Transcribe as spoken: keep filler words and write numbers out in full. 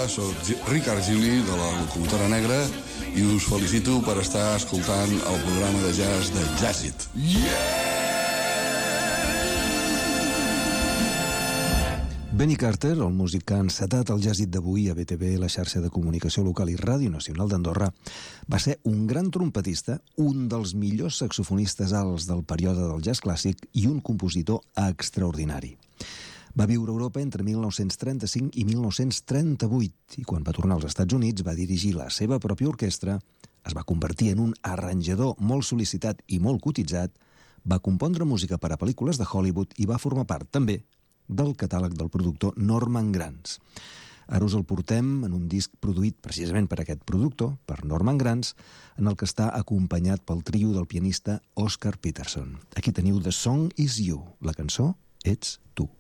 soc Ricard Gili, de la Locomotora Negra, i us felicito per estar escoltant el programa de jazz de Jazzit. Yeah! Benny Carter, el músic que ha encetat el Jazzit d'avui a B T V, la xarxa de comunicació local i Ràdio Nacional d'Andorra, va ser un gran trompetista, un dels millors saxofonistes alts del període del jazz clàssic i un compositor extraordinari. Va viure a Europa entre mil nou-cents trenta-cinc i mil nou-cents trenta-vuit i quan va tornar als Estats Units va dirigir la seva pròpia orquestra, es va convertir en un arranjador molt sol·licitat i molt cotitzat, va compondre música per a pel·lícules de Hollywood i va formar part també del catàleg del productor Norman Granz. Ara us el portem en un disc produït precisament per aquest productor, per Norman Granz, en el que està acompanyat pel trio del pianista Oscar Peterson. Aquí teniu The Song Is You, la cançó Ets Tu.